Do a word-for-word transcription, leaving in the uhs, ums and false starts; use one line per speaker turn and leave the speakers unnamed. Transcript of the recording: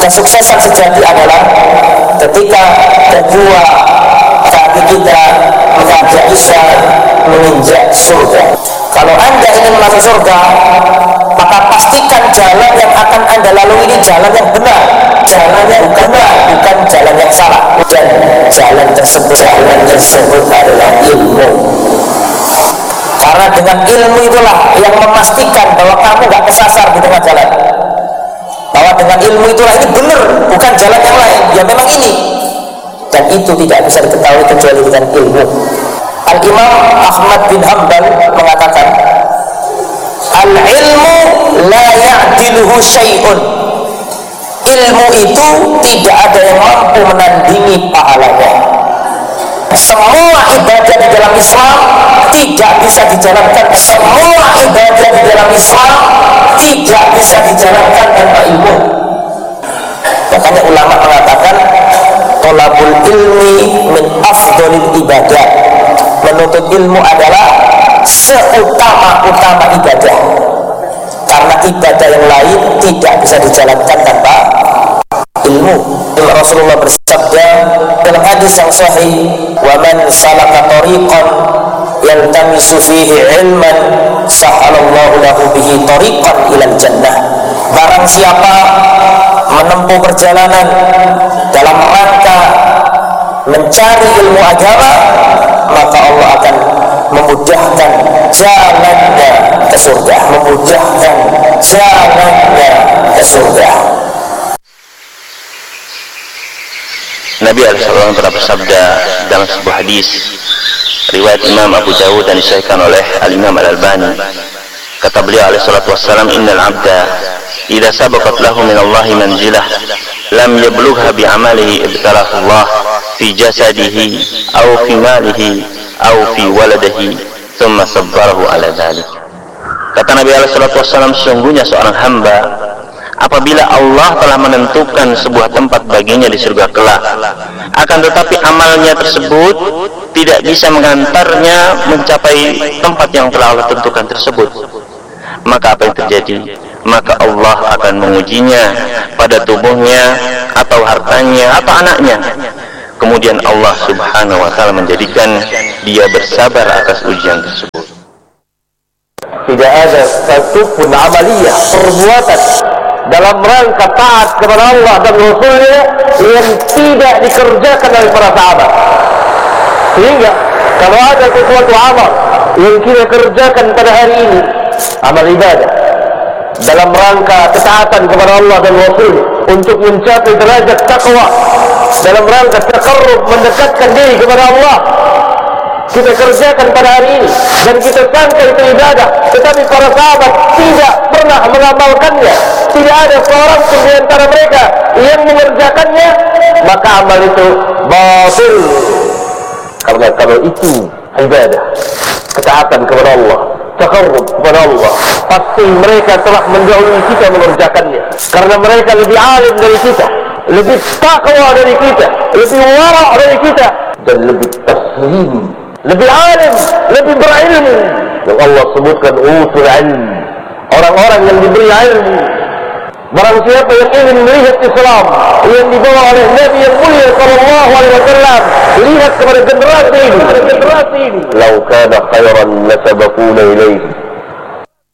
kesuksesan sejati adalah ketika kedua kaki kita mengajak bisa menginjak surga. Kalau Anda ingin masuk surga, maka pastikan jalan yang akan Anda lalui ini jalan yang benar, jalan yang benar, bukan jalan yang salah. Dan jalan tersebut, jalan tersebut adalah ilmu. Karena dengan ilmu itulah yang memastikan bahwa kamu gak kesasar di tengah jalan. Bahwa dengan ilmu itulah ini benar, bukan jalan yang lain. Ya memang ini. Dan itu tidak bisa diketahui kecuali dengan ilmu. Al-Imam Ahmad bin Hanbal mengatakan, Al-ilmu la ya'diluhu syai'un. Ilmu itu tidak ada yang mampu menandingi pahalanya. Semua ibadah di dalam Islam tidak bisa dijalankan. Semua ibadah di dalam Islam tidak bisa dijalankan tanpa ilmu. Makanya ulama mengatakan, thalabul ilmi min afdhalil ibadah. Menuntut ilmu adalah seutama-utama ibadah. Karena ibadah yang lain tidak bisa dijalankan tanpa ilmu. Rasulullah bersabda dalam hadis yang sahih, "Wa man salaka tariqan yaltamisu fihi ilman, sahalallahu lahu bihi tariqan ilal jannah." Barang siapa menempuh perjalanan dalam rangka mencari ilmu agama, maka Allah akan memudahkan jalannya ke surga, memudahkan jalannya ke surga.
Nabi alaihi wasallam pernah bersabda dalam sebuah hadis riwayat Imam Abu Dawud dan disahihkan oleh Al-Imam Al-Albani. Kata beliau alaihi salatu wassalam, "Innal 'abda idza sabaqat lahu min Allah manzilah lam yablugha bi 'amalihi ibtalahu Allah fi jasadihi aw fi malihi aw fi waladihi thumma sabbarahu 'ala dzalik." Kata Nabi alaihi salatu wassalam, sesungguhnya seorang hamba apabila Allah telah menentukan sebuah tempat baginya di surga kelak, akan tetapi amalnya tersebut tidak bisa mengantarnya mencapai tempat yang telah Allah tentukan tersebut, maka apa yang terjadi? Maka Allah akan mengujinya pada tubuhnya atau hartanya atau anaknya. Kemudian Allah subhanahu wa ta'ala menjadikan dia bersabar atas ujian tersebut.
Tidak ada satupun amaliyah, perbuatan dalam rangka taat kepada Allah dan Rasulnya yang tidak dikerjakan oleh para sahabat. Sehingga kalau ada sesuatu amal yang kita kerjakan pada hari ini, amal ibadah dalam rangka ketaatan kepada Allah dan Rasulnya untuk mencapai derajat takwa, dalam rangka taqarrub, mendekatkan diri kepada Allah, kita kerjakan pada hari ini dan kita sangka itu ibadah, tetapi para sahabat tidak pernah mengamalkannya, tidak ada seorang pun di antara mereka yang mengerjakannya, maka amal itu batil. Karena kalau itu ibadah, ketaatan kepada Allah, taqarrub kepada Allah, pasti mereka telah mendahului kita mengerjakannya. Karena mereka lebih alim dari kita, lebih takwa dari kita, lebih wara' dari kita, dan lebih taslim, lebih alim, lebih berilmu. Yang Allah sebutkan utul ilm, orang-orang yang diberi ilmu. Barang siapa yang ingin melihat Islam yang dibawa oleh Nabi yang mulia sallallahu alaihi wasallam, lihat kepada generasi ini, generasi ini. Lau kana khairan lasabaquna ilaihi,